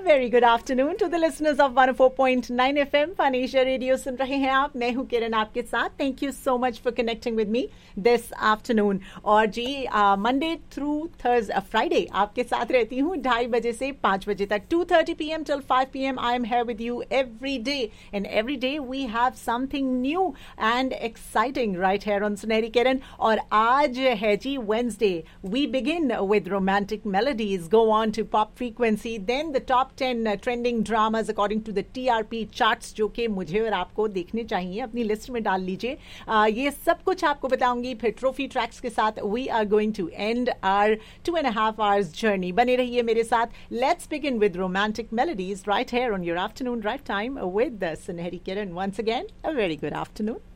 Very good afternoon to the listeners of 104.9 FM फनेशिया radio सुन रहे हैं आप। मैं हूं किरण आपके साथ। Thank you so much for connecting with me this afternoon. और जी मंडे थ्रू फ्राइडे आपके साथ रहती हूं 2:30 बजे से 5 बजे तक, 2:30 PM till 5 PM I am here with you every day, and every day we have something new and exciting right hair on सुनहरी किरण। और आज है जी Wednesday. We begin with romantic melodies, go on to pop frequency, then the top 10 trending dramas according to the TRP charts, जो कि मुझे और आपको देखने चाहिए, अपनी लिस्ट में डाल लीजिए। ये सब कुछ आपको बताऊंगी। फिर ट्रॉफी ट्रैक्स के साथ we are going to and our 2.5 hours journey. बने रहिए मेरे साथ। Let's begin with romantic melodies right hair on your afternoon drive time with सुनहरी किरण। Once again a very good afternoon.